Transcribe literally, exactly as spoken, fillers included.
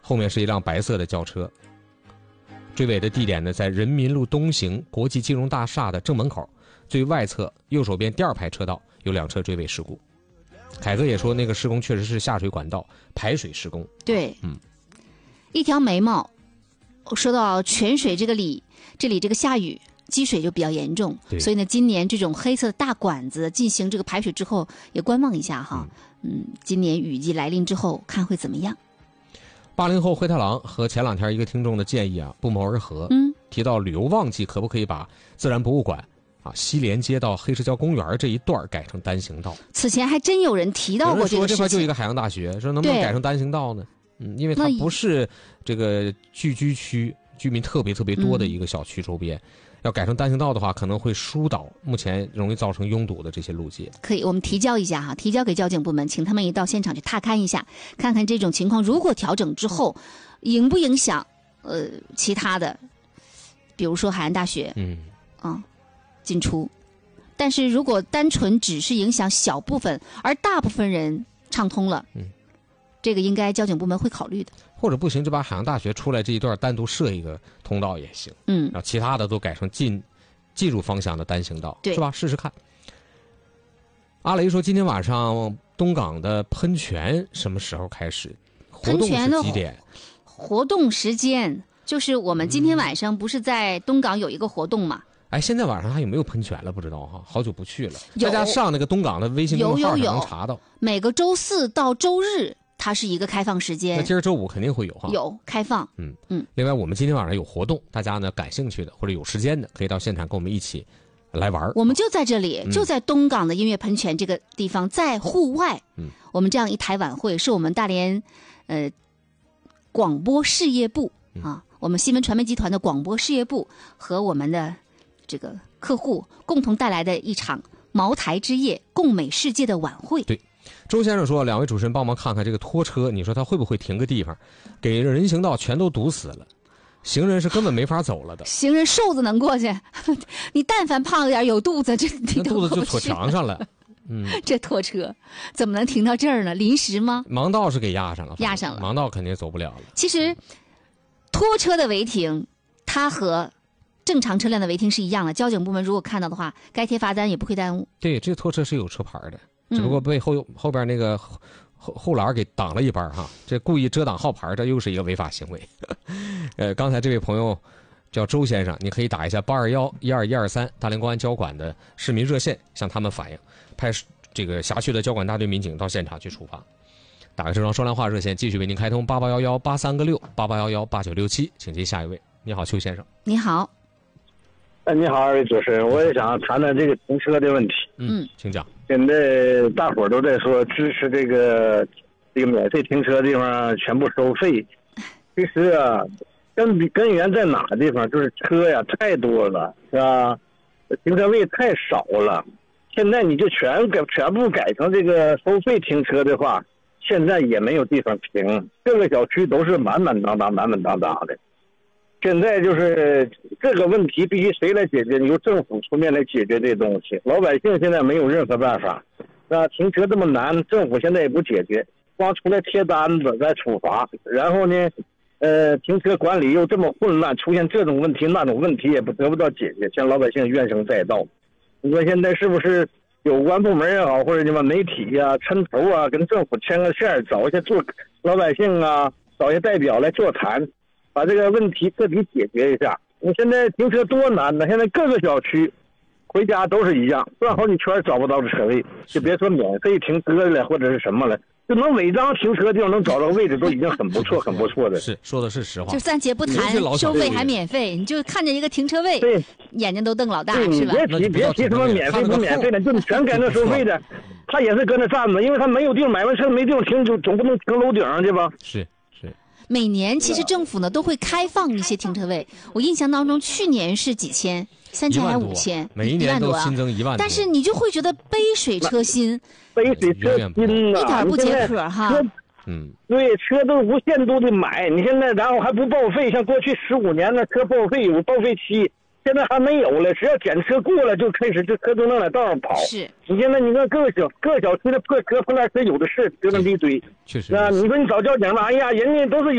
后面是一辆白色的轿车。追尾的地点呢，在人民路东行国际金融大厦的正门口，最外侧右手边第二排车道有两车追尾事故。凯哥也说，那个施工确实是下水管道排水施工。 对， 嗯， 一条眉毛。说到泉水这个里，这里这个下雨积水就比较严重，所以呢，今年这种黑色的大管子进行这个排水之后，也观望一下哈。嗯, 嗯，今年雨季来临之后，看会怎么样。 八零后灰太狼和前两天一个听众的建议啊不谋而合， 嗯， 提到旅游旺季可不可以把自然博物馆啊西连接到黑石礁公园这一段改成单行道？ 此前还真有人提到过这个事情。 有人说这块就一个海洋大学，说能不能改成单行道呢？嗯，因为它不是这个聚居区，居民特别特别多的一个小区周边，嗯、要改成单行道的话，可能会疏导目前容易造成拥堵的这些路街。 可以，我们提交一下哈，提交给交警部门，请他们也到现场去踏勘一下，看看这种情况如果调整之后，影不影响呃其他的，比如说海洋大学， 嗯啊进出。但是如果单纯只是影响小部分，而大部分人畅通了， 嗯。 这个应该交警部门会考虑的， 或者不行就把海洋大学出来这一段单独设一个通道也行， 嗯， 然后其他的都改成进进入方向的单行道， 对， 是吧？试试看。阿雷说，今天晚上东港的喷泉什么时候开始？活动是几点？ 活动时间就是我们今天晚上不是在东港有一个活动嘛？ 哎，现在晚上还有没有喷泉了？不知道哈，好久不去了。大家上那个东港的微信公众号上能查到。有有有每个周四到周日。它是一个开放时间， 那今儿周五肯定会有哈， 有开放， 嗯嗯。 另外，我们今天晚上有活动，大家呢感兴趣的或者有时间的，可以到现场跟我们一起来玩。 我们就在这里， 嗯、 就在东港的音乐喷泉这个地方，在户外。 嗯， 我们这样一台晚会是我们大连呃广播事业部、 嗯、 啊，我们新闻传媒集团的广播事业部和我们的这个客户共同带来的一场茅台之夜共美世界的晚会。 对。周先生说，两位主持人帮忙看看这个拖车，你说他会不会停个地方，给人行道全都堵死了，行人是根本没法走了的。 行人瘦子能过去，你但凡胖点有肚子，这那肚子就戳墙上了。嗯， 这拖车怎么能停到这儿呢？临时吗？ 盲道是给压上了， 压上了， 盲道肯定走不了了。 其实，拖车的违停，它和正常车辆的违停是一样的。交警部门如果看到的话，该贴罚单也不会耽误。 对，这拖车是有车牌的。只不过被后后边那个后后栏给挡了一半哈，这故意遮挡号牌，这又是一个违法行为。呃，刚才这位朋友叫周先生，你可以打一下八二幺一二一二三大连公安交管的市民热线，向他们反映，派这个辖区的交管大队民警到现场去处罚。打个正常说亮话热线继续为您开通八八幺幺八三个六八八幺幺八九六七，请接下一位。你好，邱先生。 你好。 哎，你好，二位主持人，我也想谈谈这个停车的问题。 嗯，请讲。 现在大伙儿都在说支持这个这个免费停车的地方全部收费，其实啊，根根源在哪个地方？就是车呀太多了，是吧？停车位太少了。现在你就全改全部改成这个收费停车的话，现在也没有地方停，各个小区都是满满当当、满满当当的。现在就是这个问题必须谁来解决？由政府出面来解决这东西。老百姓现在没有任何办法，啊，停车这么难，政府现在也不解决，光出来贴单子来处罚，然后呢，呃，停车管理又这么混乱，出现这种问题那种问题也不得不到解决，向老百姓怨声载道。你说现在是不是有关部门也好，或者你们媒体呀、啊、抻头啊，跟政府牵个线，找一些做老百姓啊，找一些代表来座谈。把这个问题彻底解决一下。你现在停车多难呢？现在各个小区回家都是一样，转好几圈找不到车位，就别说免费停车了或者是什么了，就能违章停车的地方能找到位置都已经很不错很不错的。 是说的是实话， 就暂且不谈收费还免费，你就看见一个停车位， 对， 眼睛都瞪老大， 是吧？别提别提什么免费不免费的，就全改那收费的，他也是搁那站着，因为他没有地方买完车没地方停，就总不能停楼顶上去吧？ 是。 每年其实政府呢都会开放一些停车位，我印象当中去年是几千，三千还五千， 每一年都新增一万多。 但是你就会觉得杯水车薪， 杯水车薪啊，一点不解渴哈。 嗯， 对，车都无限度的买，你现在然后还不报废，像过去十五年的车报废有报废期。现在还没有了，只要检车过了就开始，这车都能在道上跑。 是， 你现在你看各小各小区的破车破烂车有的是，就那么一堆。 确实啊，你说你找交警吧，哎呀，人家都是。